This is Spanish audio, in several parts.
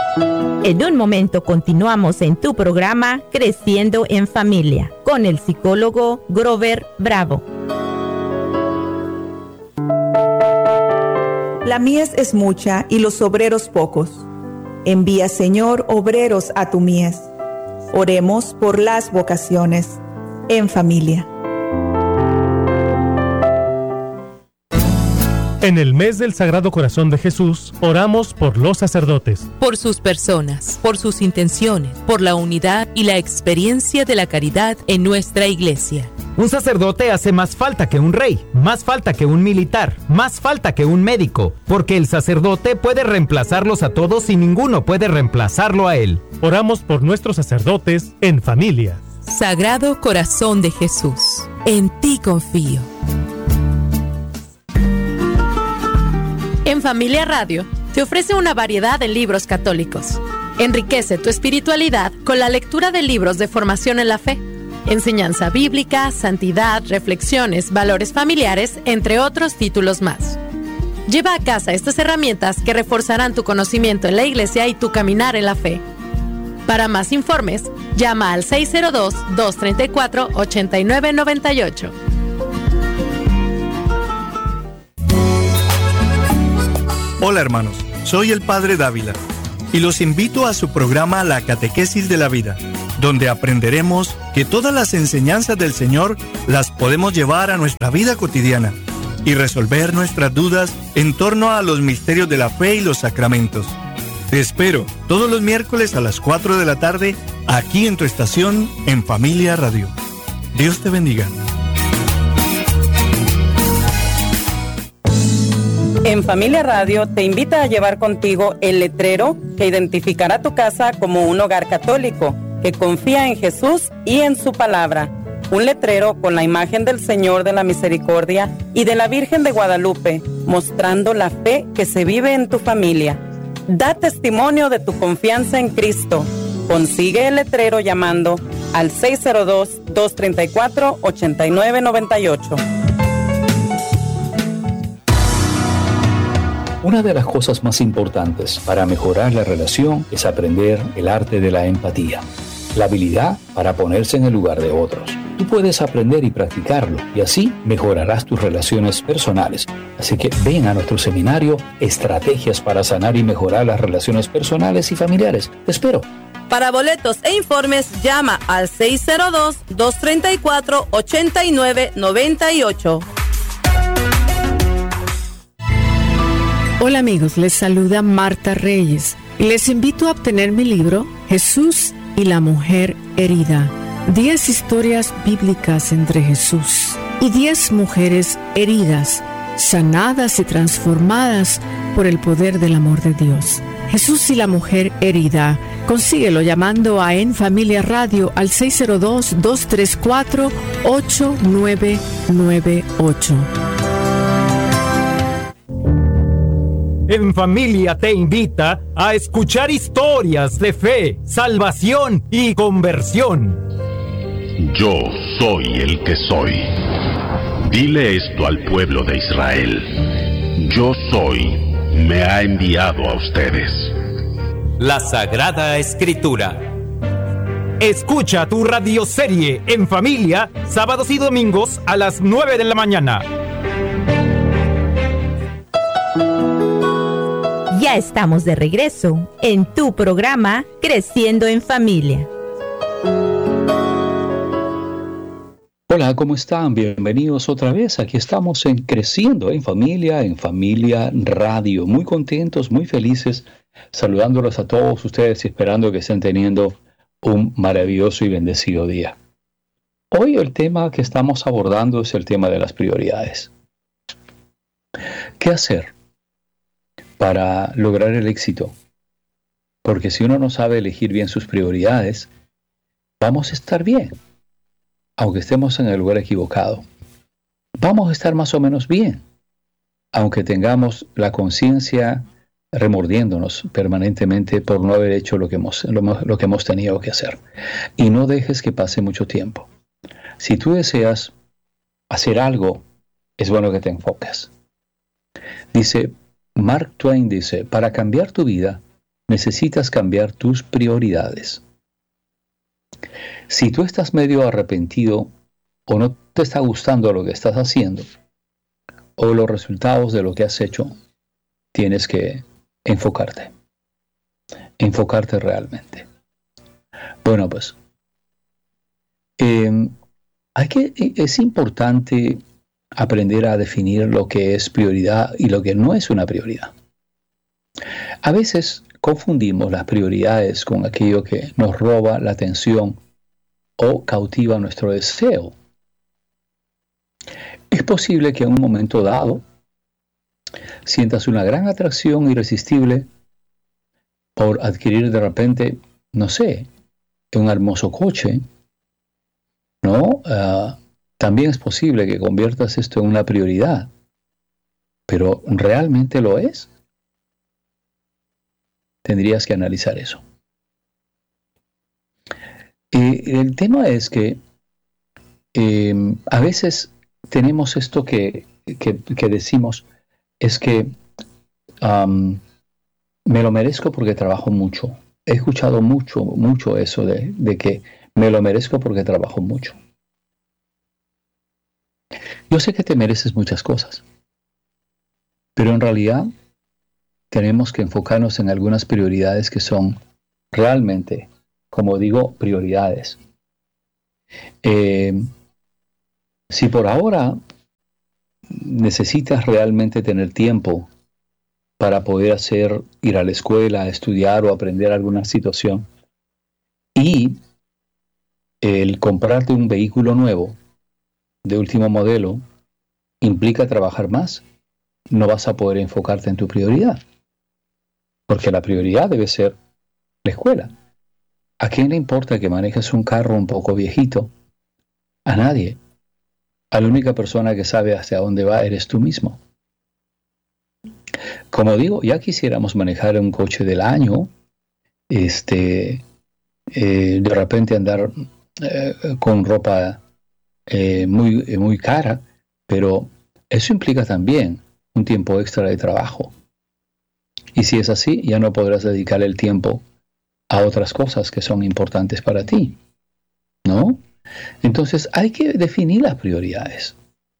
En un momento continuamos en tu programa Creciendo en Familia con el psicólogo Grover Bravo. La mies es mucha y los obreros pocos. Envía, Señor, obreros a tu mies. Oremos por las vocaciones en familia. En el mes del Sagrado Corazón de Jesús, oramos por los sacerdotes. Por sus personas, por sus intenciones, por la unidad y la experiencia de la caridad en nuestra iglesia. Un sacerdote hace más falta que un rey, más falta que un militar, más falta que un médico, porque el sacerdote puede reemplazarlos a todos y ninguno puede reemplazarlo a él. Oramos por nuestros sacerdotes en familia. Sagrado Corazón de Jesús, en ti confío. En Familia Radio te ofrece una variedad de libros católicos. Enriquece tu espiritualidad con la lectura de libros de formación en la fe, enseñanza bíblica, santidad, reflexiones, valores familiares, entre otros títulos más. Lleva a casa estas herramientas que reforzarán tu conocimiento en la iglesia y tu caminar en la fe. Para más informes, llama al 602-234-8998. Hola hermanos, soy el Padre Dávila y los invito a su programa La Catequesis de la Vida, donde aprenderemos que todas las enseñanzas del Señor las podemos llevar a nuestra vida cotidiana y resolver nuestras dudas en torno a los misterios de la fe y los sacramentos. Te espero todos los miércoles a las 4 de la tarde aquí en tu estación en Familia Radio. Dios te bendiga. En Familia Radio te invita a llevar contigo el letrero que identificará tu casa como un hogar católico que confía en Jesús y en su palabra. Un letrero con la imagen del Señor de la Misericordia y de la Virgen de Guadalupe, mostrando la fe que se vive en tu familia. Da testimonio de tu confianza en Cristo. Consigue el letrero llamando al 602-234-8998. Una de las cosas más importantes para mejorar la relación es aprender el arte de la empatía, la habilidad para ponerse en el lugar de otros. Tú puedes aprender y practicarlo y así mejorarás tus relaciones personales. Así que ven a nuestro seminario Estrategias para sanar y mejorar las relaciones personales y familiares. Te espero. Para boletos e informes llama al 602-234-8998. Hola amigos, les saluda Marta Reyes y les invito a obtener mi libro Jesús y la mujer herida. 10 historias bíblicas entre Jesús y 10 mujeres heridas, sanadas y transformadas por el poder del amor de Dios. Jesús y la mujer herida. Consíguelo llamando a En Familia Radio al 602-234-8998. En Familia te invita a escuchar historias de fe, salvación y conversión. Yo soy el que soy. Dile esto al pueblo de Israel. Yo soy, me ha enviado a ustedes. La Sagrada Escritura. Escucha tu radioserie En Familia, sábados y domingos a las 9 de la mañana. Ya estamos de regreso en tu programa Creciendo en Familia. Hola, ¿cómo están? Bienvenidos otra vez. Aquí estamos en Creciendo en Familia Radio. Muy contentos, muy felices, saludándolos a todos ustedes y esperando que estén teniendo un maravilloso y bendecido día. Hoy el tema que estamos abordando es el tema de las prioridades. ¿Qué hacer para lograr el éxito? Porque si uno no sabe elegir bien sus prioridades, vamos a estar bien, aunque estemos en el lugar equivocado. Vamos a estar más o menos bien, aunque tengamos la conciencia remordiéndonos permanentemente por no haber hecho lo que hemos tenido que hacer. Y no dejes que pase mucho tiempo. Si tú deseas hacer algo, es bueno que te enfoques. Mark Twain dice, para cambiar tu vida, necesitas cambiar tus prioridades. Si tú estás medio arrepentido o no te está gustando lo que estás haciendo o los resultados de lo que has hecho, tienes que enfocarte realmente. Bueno, pues es importante aprender a definir lo que es prioridad y lo que no es una prioridad. A veces confundimos las prioridades con aquello que nos roba la atención o cautiva nuestro deseo. Es posible que en un momento dado sientas una gran atracción irresistible por adquirir de repente, no sé, un hermoso coche, ¿no? También es posible que conviertas esto en una prioridad, pero ¿realmente lo es? Tendrías que analizar eso. El tema es que a veces tenemos esto que decimos, es que me lo merezco porque trabajo mucho. He escuchado mucho eso de que me lo merezco porque trabajo mucho. Yo sé que te mereces muchas cosas, pero en realidad tenemos que enfocarnos en algunas prioridades que son realmente, como digo, prioridades. Si por ahora necesitas realmente tener tiempo para poder ir a la escuela, estudiar o aprender alguna situación, y el comprarte un vehículo nuevo de último modelo implica trabajar más, no vas a poder enfocarte en tu prioridad, porque la prioridad debe ser la escuela. ¿A quién le importa que manejes un carro un poco viejito? A nadie. A la única persona que sabe hacia dónde va eres tú mismo. Como digo, ya quisiéramos manejar un coche del año, de repente andar con ropa muy cara, pero eso implica también un tiempo extra de trabajo. Y si es así, ya no podrás dedicar el tiempo a otras cosas que son importantes para ti, ¿no? Entonces hay que definir las prioridades.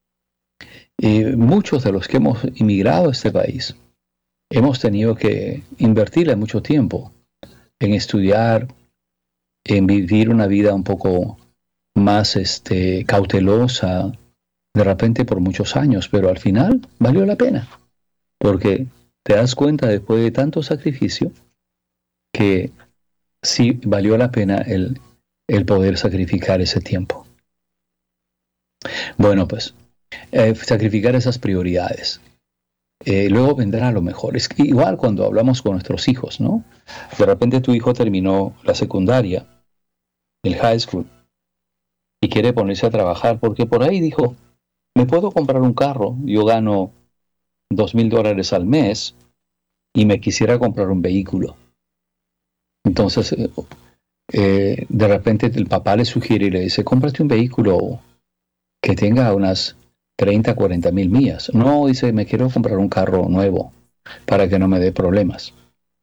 Muchos de los que hemos inmigrado a este país hemos tenido que invertirle mucho tiempo en estudiar, en vivir una vida un poco más cautelosa, de repente por muchos años, pero al final valió la pena, porque te das cuenta después de tanto sacrificio que sí valió la pena el poder sacrificar ese tiempo. Bueno, pues sacrificar esas prioridades. Luego vendrá lo mejor. Es que igual cuando hablamos con nuestros hijos, ¿no? De repente tu hijo terminó la secundaria, el high school, y quiere ponerse a trabajar porque por ahí dijo, me puedo comprar un carro, yo gano $2,000 al mes y me quisiera comprar un vehículo. Entonces, de repente el papá le sugiere y le dice, cómprate un vehículo que tenga unas 30, 40 mil millas. No, dice, me quiero comprar un carro nuevo para que no me dé problemas.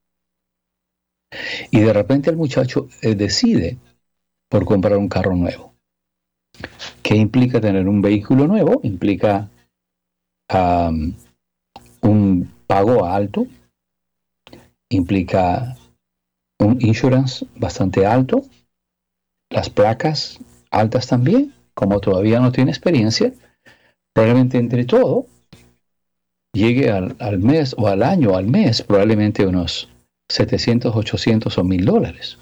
Y de repente el muchacho decide por comprar un carro nuevo. ¿Qué implica tener un vehículo nuevo? Implica un pago alto, implica un insurance bastante alto, las placas altas también, como todavía no tiene experiencia, probablemente entre todo llegue al mes o al año, al mes, probablemente unos 700, 800 o $1,000.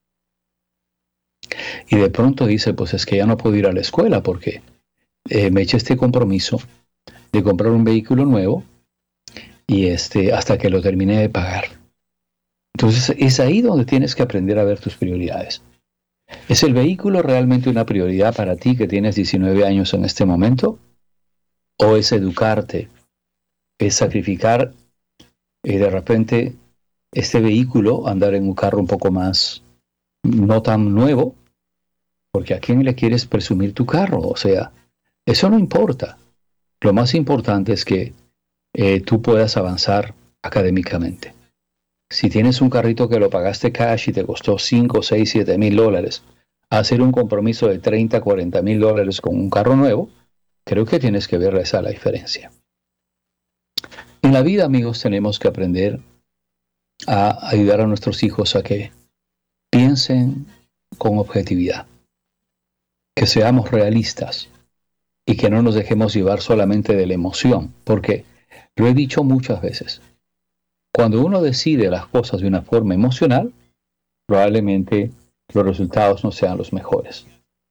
Y de pronto dice, pues es que ya no puedo ir a la escuela porque me eché este compromiso de comprar un vehículo nuevo y hasta que lo termine de pagar. Entonces es ahí donde tienes que aprender a ver tus prioridades. ¿Es el vehículo realmente una prioridad para ti que tienes 19 años en este momento? ¿O es educarte? ¿Es sacrificar de repente este vehículo, andar en un carro un poco más no tan nuevo? Porque ¿a quién le quieres presumir tu carro? O sea, eso no importa. Lo más importante es que tú puedas avanzar académicamente. Si tienes un carrito que lo pagaste cash y te costó 5, 6, 7 mil dólares, hacer un compromiso de 30, 40 mil dólares con un carro nuevo, creo que tienes que ver esa la diferencia. En la vida, amigos, tenemos que aprender a ayudar a nuestros hijos a que piensen con objetividad, que seamos realistas y que no nos dejemos llevar solamente de la emoción, porque lo he dicho muchas veces, cuando uno decide las cosas de una forma emocional, probablemente los resultados no sean los mejores.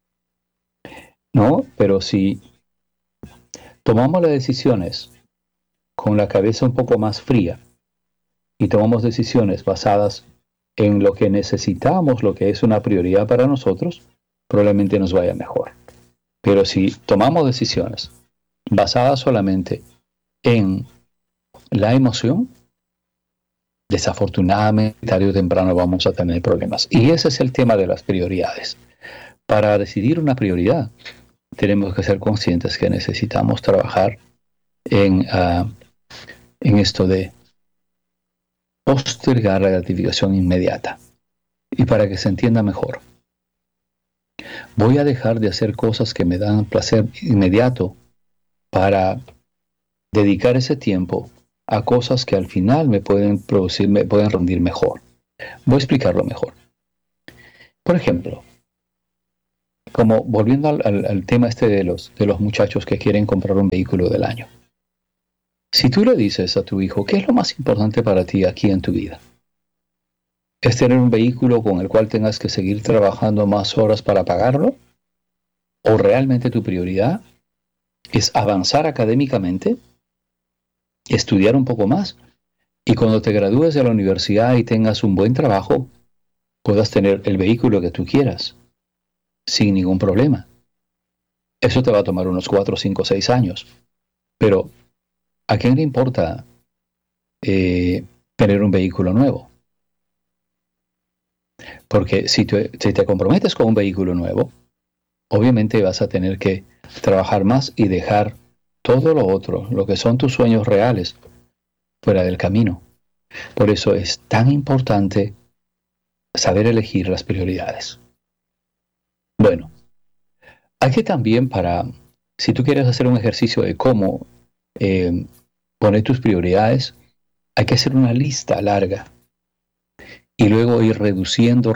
¿No? Pero si tomamos las decisiones con la cabeza un poco más fría y tomamos decisiones basadas en lo que necesitamos, lo que es una prioridad para nosotros, probablemente nos vaya mejor. Pero si tomamos decisiones basadas solamente en la emoción, desafortunadamente tarde o temprano vamos a tener problemas. Y ese es el tema de las prioridades. Para decidir una prioridad, tenemos que ser conscientes que necesitamos trabajar en esto de postergar la gratificación inmediata. Y para que se entienda mejor, voy a dejar de hacer cosas que me dan placer inmediato para dedicar ese tiempo a cosas que al final me pueden rendir mejor. Voy a explicarlo mejor. Por ejemplo, como volviendo al tema de los muchachos que quieren comprar un vehículo del año. Si tú le dices a tu hijo, ¿qué es lo más importante para ti aquí en tu vida? ¿Es tener un vehículo con el cual tengas que seguir trabajando más horas para pagarlo? ¿O realmente tu prioridad es avanzar académicamente, estudiar un poco más, y cuando te gradúes de la universidad y tengas un buen trabajo, puedas tener el vehículo que tú quieras, sin ningún problema? Eso te va a tomar unos 4, 5, 6 años. Pero, ¿a quién le importa tener un vehículo nuevo? Porque si te comprometes con un vehículo nuevo, obviamente vas a tener que trabajar más y dejar todo lo otro, lo que son tus sueños reales, fuera del camino. Por eso es tan importante saber elegir las prioridades. Bueno, hay que también si tú quieres hacer un ejercicio de cómo poner tus prioridades, hay que hacer una lista larga y luego ir reduciendo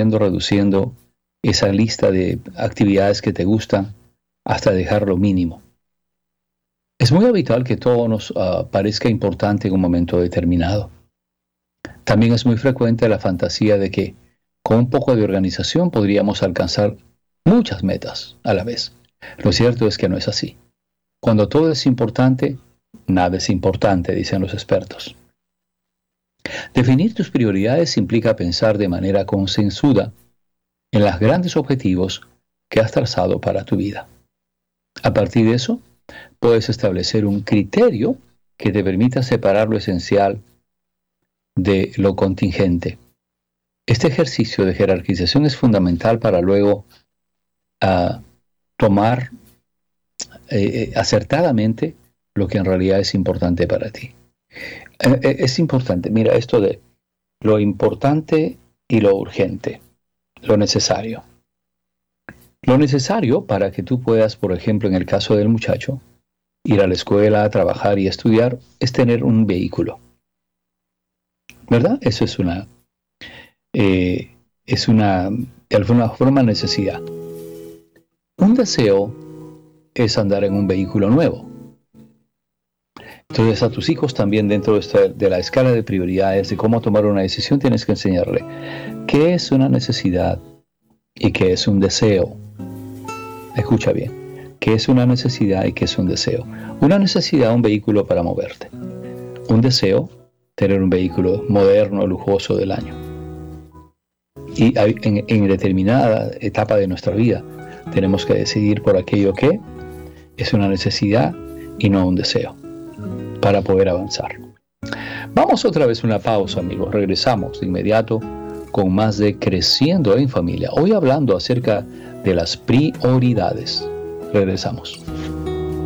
esa lista de actividades que te gustan hasta dejar lo mínimo. Es muy habitual que todo nos parezca importante en un momento determinado. También es muy frecuente la fantasía de que con un poco de organización podríamos alcanzar muchas metas a la vez. Lo cierto es que no es así. Cuando todo es importante, nada es importante, dicen los expertos. Definir tus prioridades implica pensar de manera concienzuda en los grandes objetivos que has trazado para tu vida. A partir de eso, puedes establecer un criterio que te permita separar lo esencial de lo contingente. Este ejercicio de jerarquización es fundamental para luego tomar acertadamente lo que en realidad es importante para ti. Es importante, mira, esto de lo importante y lo urgente, lo necesario. Lo necesario para que tú puedas, por ejemplo, en el caso del muchacho, ir a la escuela, a trabajar y estudiar, es tener un vehículo. ¿Verdad? Eso es de alguna forma necesidad. Un deseo es andar en un vehículo nuevo. Entonces a tus hijos también dentro de la escala de prioridades de cómo tomar una decisión tienes que enseñarle qué es una necesidad y qué es un deseo. Escucha bien, qué es una necesidad y qué es un deseo. Una necesidad, un vehículo para moverte. Un deseo, tener un vehículo moderno, lujoso del año. Y en determinada etapa de nuestra vida tenemos que decidir por aquello que es una necesidad y no un deseo, para poder avanzar. Vamos otra vez a una pausa, amigos. Regresamos de inmediato con más de Creciendo en Familia. Hoy hablando acerca de las prioridades. Regresamos.